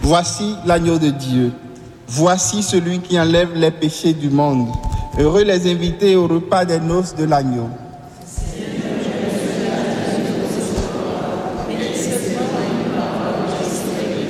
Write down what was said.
Voici l'agneau de Dieu. Voici celui qui enlève les péchés du monde. Heureux les invités au repas des noces de l'agneau.